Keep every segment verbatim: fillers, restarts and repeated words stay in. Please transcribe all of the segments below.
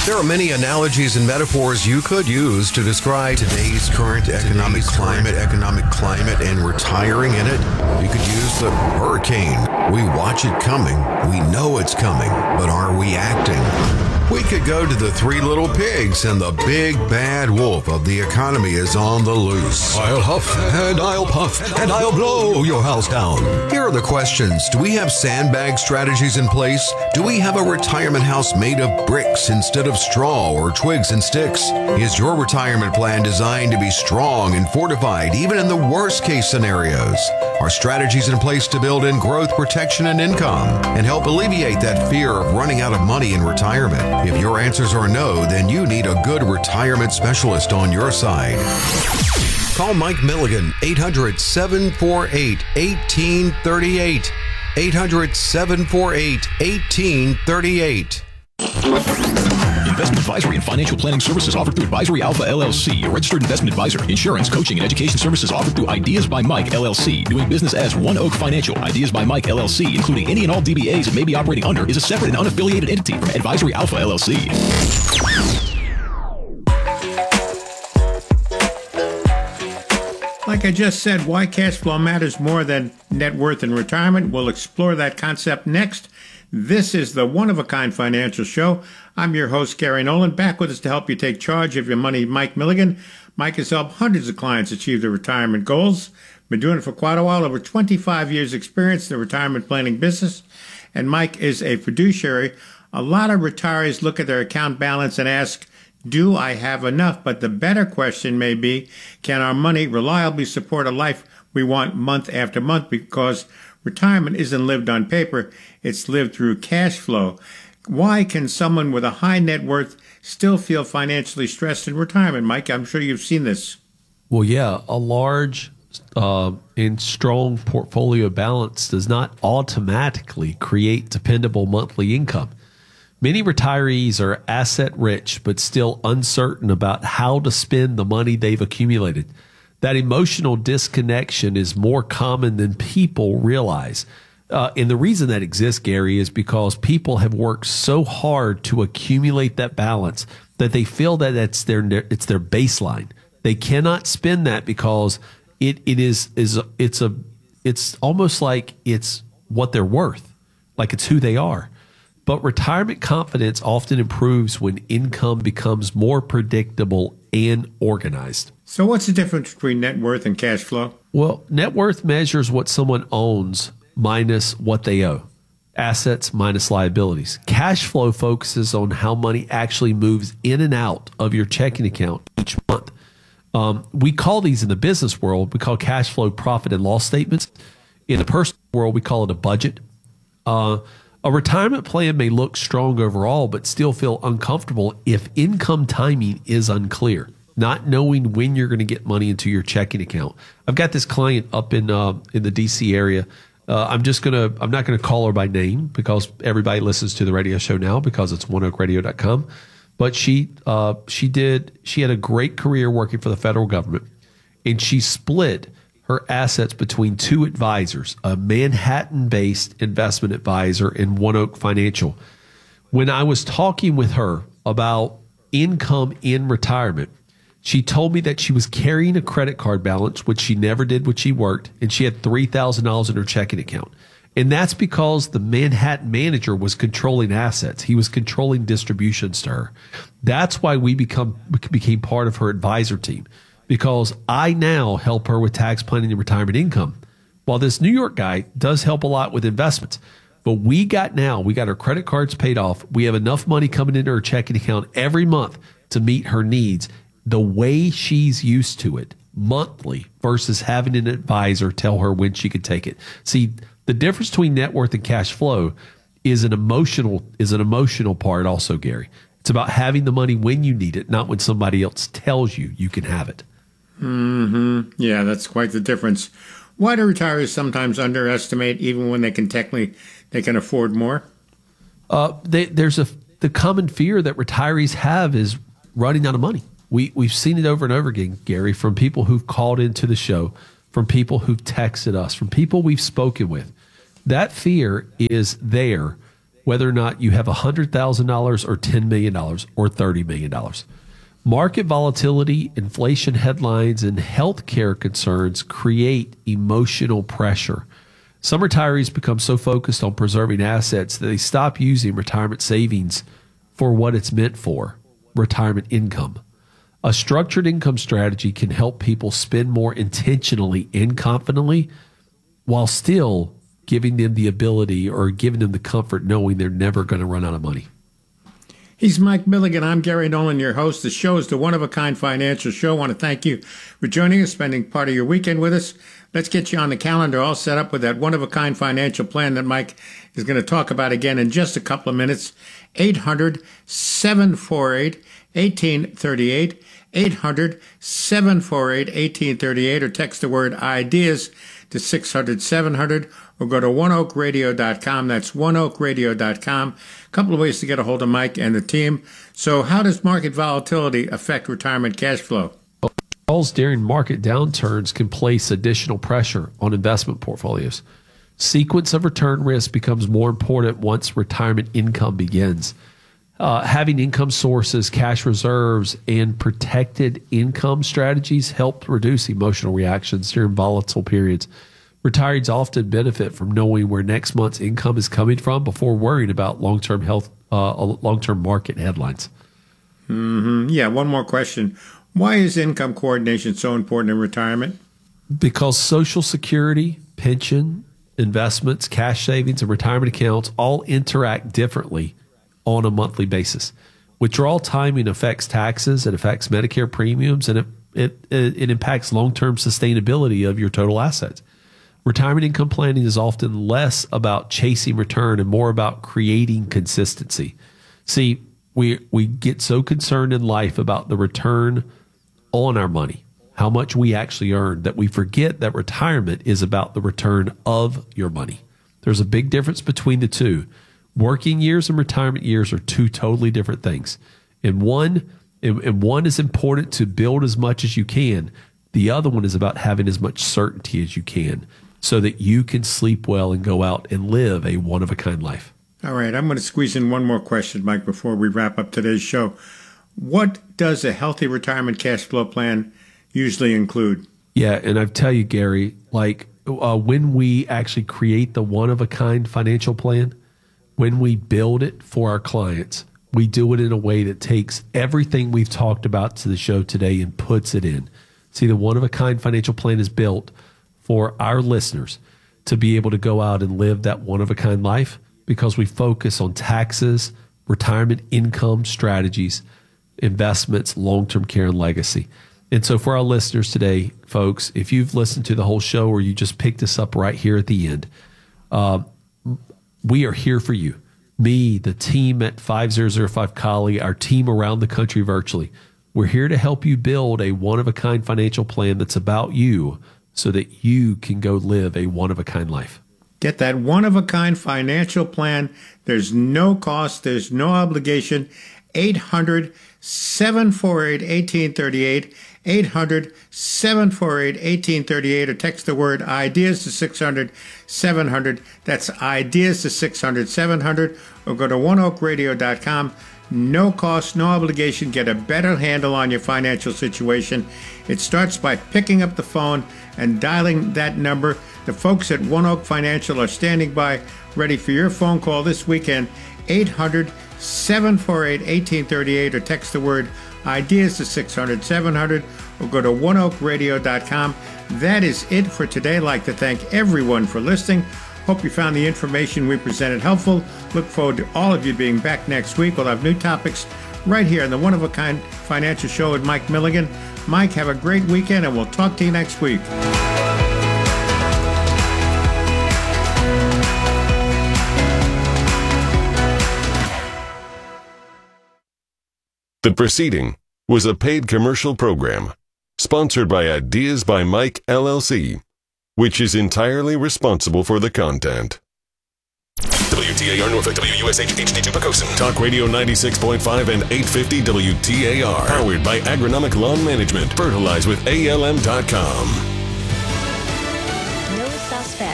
There are many analogies and metaphors you could use to describe today's current economic climate, economic climate, and retiring in it. You could use the hurricane. We watch it coming. We know it's coming, but are we acting? We could go to the Three Little Pigs, and the big bad wolf of the economy is on the loose. I'll huff and I'll puff and I'll blow your house down. Here are the questions. Do we have sandbag strategies in place? Do we have a retirement house made of bricks instead of straw or twigs and sticks? Is your retirement plan designed to be strong and fortified even in the worst case scenarios? Are strategies in place to build in growth, protection, and income and help alleviate that fear of running out of money in retirement? If your answers are no, then you need a good retirement specialist on your side. Call Mike Milligan, eight hundred, seven four eight, one eight three eight. eight hundred, seven four eight, one eight three eight. Investment advisory and financial planning services offered through Advisory Alpha L L C, a registered investment advisor. Insurance, coaching, and education services offered through Ideas by Mike L L C. Doing business as One Oak Financial. Ideas by Mike L L C, including any and all D B As it may be operating under, is a separate and unaffiliated entity from Advisory Alpha L L C. Like I just said, why cash flow matters more than net worth in retirement. We'll explore that concept next. This is the One-of-a-Kind Financial Show. I'm your host, Gary Nolan. Back with us to help you take charge of your money, Mike Milligan. Mike has helped hundreds of clients achieve their retirement goals. Been doing it for quite a while, over twenty-five years experience in the retirement planning business. And Mike is a fiduciary. A lot of retirees look at their account balance and ask, do I have enough? But the better question may be, can our money reliably support a life we want month after month? Because retirement isn't lived on paper, it's lived through cash flow. Why can someone with a high net worth still feel financially stressed in retirement? Mike, I'm sure you've seen this. Well, yeah, a large uh, and strong portfolio balance does not automatically create dependable monthly income. Many retirees are asset rich, but still uncertain about how to spend the money they've accumulated. That emotional disconnection is more common than people realize. Uh, and the reason that exists, Gary, is because people have worked so hard to accumulate that balance that they feel that it's their it's their baseline. They cannot spend that because it it is is it's a it's almost like it's what they're worth, like it's who they are. But retirement confidence often improves when income becomes more predictable and organized. So what's the difference between net worth and cash flow? Well, net worth measures what someone owns minus what they owe. Assets minus liabilities. Cash flow focuses on how money actually moves in and out of your checking account each month. Um, we call these in the business world, we call cash flow profit and loss statements. In the personal world, we call it a budget. Uh, A retirement plan may look strong overall, but still feel uncomfortable if income timing is unclear, not knowing when you're going to get money into your checking account. I've got this client up in uh, in the D C area. Uh, I'm just gonna I'm not gonna call her by name because everybody listens to the radio show now because it's one oak radio dot com. But she uh, she did she had a great career working for the federal government, and she split her assets between two advisors, a Manhattan-based investment advisor and One Oak Financial. When I was talking with her about income in retirement, she told me that she was carrying a credit card balance, which she never did when she worked, and she had three thousand dollars in her checking account. And that's because the Manhattan manager was controlling assets. He was controlling distributions to her. That's why we become became part of her advisor team, because I now help her with tax planning and retirement income. While this New York guy does help a lot with investments, but we got now, we got her credit cards paid off. We have enough money coming into her checking account every month to meet her needs the way she's used to it, monthly, versus having an advisor tell her when she could take it. See, the difference between net worth and cash flow is an emotional is an emotional part also, Gary. It's about having the money when you need it, not when somebody else tells you you can have it. Mm-hmm. Yeah, that's quite the difference. Why do retirees sometimes underestimate even when they can technically they can afford more? Uh, they, there's a the common fear that retirees have is running out of money. We we've seen it over and over again, Gary, from people who've called into the show, from people who've texted us, from people we've spoken with. That fear is there whether or not you have one hundred thousand dollars or ten million dollars or thirty million dollars. Market volatility, inflation headlines, and healthcare concerns create emotional pressure. Some retirees become so focused on preserving assets that they stop using retirement savings for what it's meant for, retirement income. A structured income strategy can help people spend more intentionally and confidently while still giving them the ability or giving them the comfort knowing they're never going to run out of money. He's Mike Milligan. I'm Gary Nolan, your host. The show is the One of a Kind Financial Show. I want to thank you for joining us, spending part of your weekend with us. Let's get you on the calendar all set up with that One of a Kind financial plan that Mike is going to talk about again in just a couple of minutes. eight hundred, seven four eight, one eight three eight, eight hundred, seven four eight, one eight three eight, or text the word IDEAS to six hundred, seven hundred, or go to one oak radio dot com. That's one oak radio dot com. A couple of ways to get a hold of Mike and the team. So how does market volatility affect retirement cash flow? Falls during market downturns can place additional pressure on investment portfolios. Sequence of return risk becomes more important once retirement income begins. Uh, having income sources, cash reserves, and protected income strategies help reduce emotional reactions during volatile periods. Retirees often benefit from knowing where next month's income is coming from before worrying about long-term health, uh, long-term market headlines. Mm-hmm. Yeah, one more question. Why is income coordination so important in retirement? Because Social Security, pension, investments, cash savings, and retirement accounts all interact differently on a monthly basis. Withdrawal timing affects taxes, it affects Medicare premiums, and it, it, it impacts long-term sustainability of your total assets. Retirement income planning is often less about chasing return and more about creating consistency. See, we we get so concerned in life about the return on our money, how much we actually earn, that we forget that retirement is about the return of your money. There's a big difference between the two. Working years and retirement years are two totally different things. And one, and one is important to build as much as you can. The other one is about having as much certainty as you can so that you can sleep well and go out and live a one-of-a-kind life. All right, I'm going to squeeze in one more question, Mike, before we wrap up today's show. What does a healthy retirement cash flow plan usually include? Yeah, and I tell you, Gary, like uh, when we actually create the one-of-a-kind financial plan, when we build it for our clients, we do it in a way that takes everything we've talked about to the show today and puts it in. See, the one-of-a-kind financial plan is built for our listeners to be able to go out and live that one-of-a-kind life because we focus on taxes, retirement income strategies, investments, long-term care, and legacy. And so for our listeners today, folks, if you've listened to the whole show or you just picked us up right here at the end, uh, we are here for you. Me, the team at five thousand five Collie, our team around the country virtually. We're here to help you build a one-of-a-kind financial plan that's about you so that you can go live a one-of-a-kind life. Get that one-of-a-kind financial plan. There's no cost. There's no obligation. eight hundred, seven four eight, one eight three eight, eight hundred, seven four eight, one eight three eight, or text the word IDEAS to six hundred, seven hundred. That's IDEAS to six hundred, seven hundred, or go to one oak radio dot com. No cost, no obligation. Get a better handle on your financial situation. It starts by picking up the phone and dialing that number. The folks at One Oak Financial are standing by, ready for your phone call this weekend. eight hundred, seven four eight, one eight three eight, or text the word IDEAS to six hundred, seven hundred, or go to one oak radio dot com. That is it for today. I'd like to thank everyone for listening. Hope you found the information we presented helpful. Look forward to all of you being back next week. We'll have new topics right here on the One of a Kind Financial Show with Mike Milligan. Mike, have a great weekend, and we'll talk to you next week. The preceding was a paid commercial program sponsored by Ideas by Mike, L L C, which is entirely responsible for the content. W T A R Norfolk, W U S H, H D two Pocosin. Talk Radio ninety-six point five and eight fifty W T A R. Powered by Agronomic Lawn Management. Fertilize with A L M dot com. No suspects.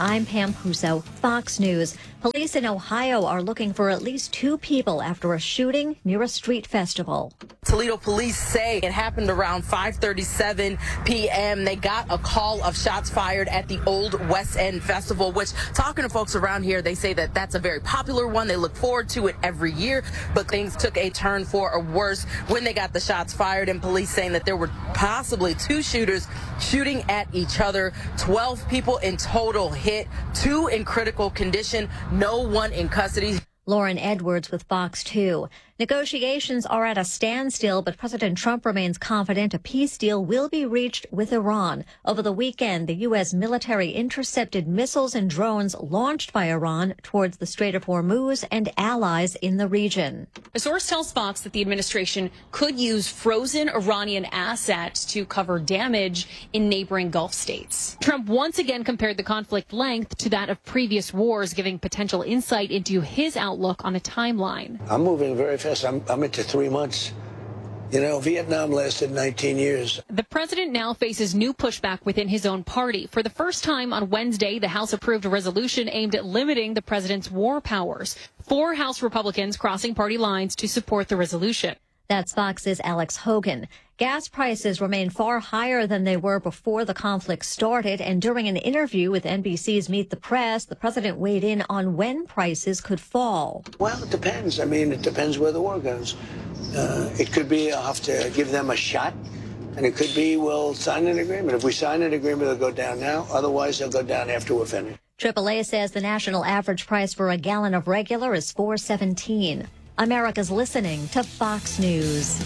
I'm Pam Puso, Fox News. Police in Ohio are looking for at least two people after a shooting near a street festival. Toledo police say it happened around five thirty-seven p.m. They got a call of shots fired at the Old West End Festival, which, talking to folks around here, they say that that's a very popular one. They look forward to it every year, but things took a turn for a worse when they got the shots fired, and police saying that there were possibly two shooters shooting at each other. twelve people in total hit, two in critical condition, no one in custody. Lauren Edwards with Fox two. Negotiations are at a standstill, but President Trump remains confident a peace deal will be reached with Iran. Over the weekend, the U S military intercepted missiles and drones launched by Iran towards the Strait of Hormuz and allies in the region. A source tells Fox that the administration could use frozen Iranian assets to cover damage in neighboring Gulf states. Trump once again compared the conflict length to that of previous wars, giving potential insight into his outlook on a timeline. I'm moving very fast. I'm, I'm into three months. You know, Vietnam lasted nineteen years. The president now faces new pushback within his own party. For the first time on Wednesday, the House approved a resolution aimed at limiting the president's war powers. Four House Republicans crossing party lines to support the resolution. That's Fox's Alex Hogan. Gas prices remain far higher than they were before the conflict started, and during an interview with N B C's Meet the Press, the president weighed in on when prices could fall. Well, it depends. I mean, it depends where the war goes. Uh, it could be I'll have to give them a shot, and it could be we'll sign an agreement. If we sign an agreement, it'll go down now. Otherwise, it'll go down after we're finished. triple A says the national average price for a gallon of regular is four seventeen. America's listening to Fox News.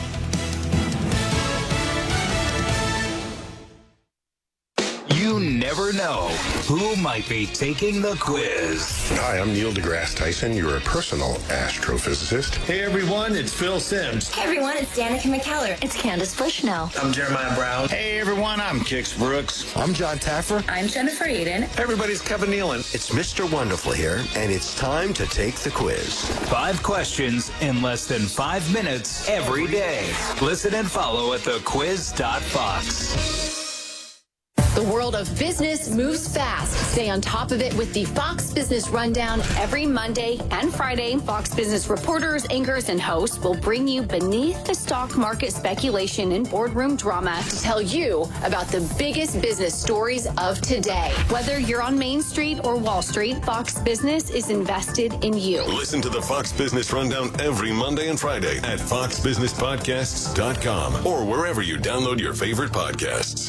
You never know who might be taking the quiz. Hi, I'm Neil deGrasse Tyson. You're a personal astrophysicist. Hey, everyone, it's Phil Simms. Hey, everyone, it's Danica McKellar. It's Candace Bushnell. I'm Jeremiah Brown. Hey, everyone, I'm Kix Brooks. I'm John Taffer. I'm Jennifer Eden. Hey, everybody's Kevin Nealon. It's Mister Wonderful here, and it's time to take the quiz. Five questions in less than five minutes every day. Listen and follow at the quiz dot fox. The world of business moves fast. Stay on top of it with the Fox Business Rundown. Every Monday and Friday, Fox Business reporters, anchors, and hosts will bring you beneath the stock market speculation and boardroom drama to tell you about the biggest business stories of today. Whether you're on Main Street or Wall Street, Fox Business is invested in you. Listen to the Fox Business Rundown every Monday and Friday at fox business podcasts dot com or wherever you download your favorite podcasts.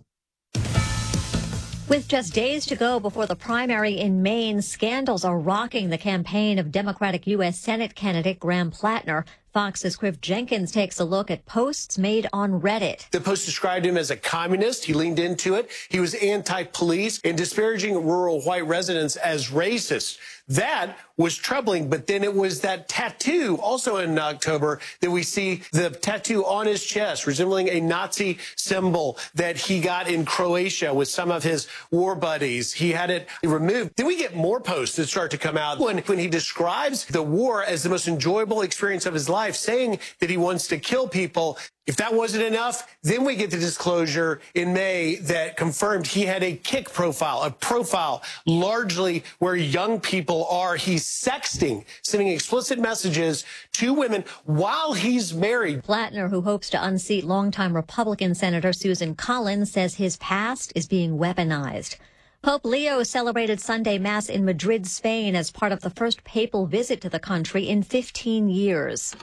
With just days to go before the primary in Maine, scandals are rocking the campaign of Democratic U S Senate candidate Graham Plattner. Fox's Cliff Jenkins takes a look at posts made on Reddit. The post described him as a communist. He leaned into it. He was anti-police and disparaging rural white residents as racist. That was troubling, but then it was that tattoo also in October that we see the tattoo on his chest resembling a Nazi symbol that he got in Croatia with some of his war buddies. He had it removed. Then we get more posts that start to come out when, when he describes the war as the most enjoyable experience of his life, saying that he wants to kill people. If that wasn't enough, then we get the disclosure in May that confirmed he had a kick profile, a profile largely where young people are. He's sexting, sending explicit messages to women while he's married. Plattner, who hopes to unseat longtime Republican Senator Susan Collins, says his past is being weaponized. Pope Leo celebrated Sunday Mass in Madrid, Spain, as part of the first papal visit to the country in fifteen years.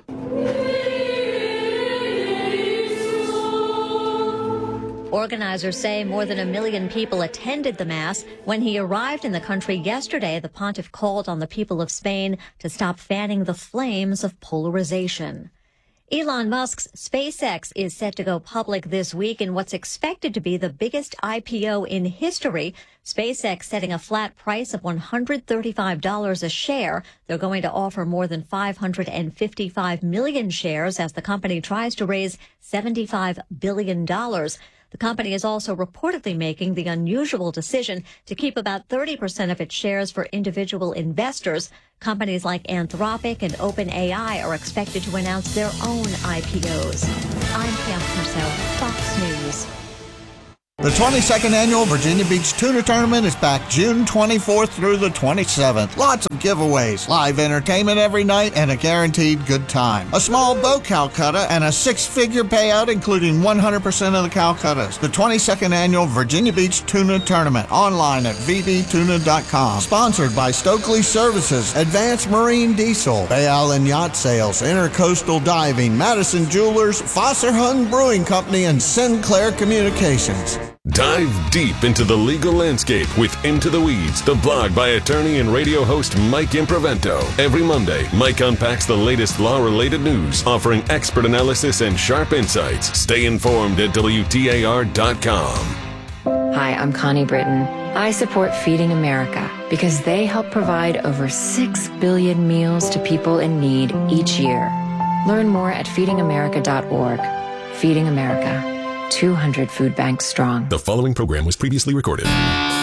Organizers say more than a million people attended the Mass. When he arrived in the country yesterday, the pontiff called on the people of Spain to stop fanning the flames of polarization. Elon Musk's SpaceX is set to go public this week in what's expected to be the biggest I P O in history. SpaceX setting a flat price of one hundred thirty-five dollars a share. They're going to offer more than five hundred fifty-five million shares as the company tries to raise seventy-five billion dollars. The company is also reportedly making the unusual decision to keep about thirty percent of its shares for individual investors. Companies like Anthropic and OpenAI are expected to announce their own I P Os. I'm Pam Purcell, Fox News. The twenty-second Annual Virginia Beach Tuna Tournament is back June twenty-fourth through the twenty-seventh. Lots of giveaways, live entertainment every night, and a guaranteed good time. A small bow Calcutta and a six-figure payout, including one hundred percent of the Calcuttas. The twenty-second Annual Virginia Beach Tuna Tournament, online at v b tuna dot com. Sponsored by Stokely Services, Advanced Marine Diesel, Bay Island Yacht Sales, Intercoastal Diving, Madison Jewelers, Fosser Hung Brewing Company, and Sinclair Communications. Dive deep into the legal landscape with Into the Weeds, the blog by attorney and radio host Mike Improvento. Every Monday, Mike unpacks the latest law-related news, offering expert analysis and sharp insights. Stay informed at W T A R dot com. Hi, I'm Connie Britton. I support Feeding America because they help provide over six billion meals to people in need each year. Learn more at feeding america dot org. Feeding America. two hundred food banks strong. The following program was previously recorded.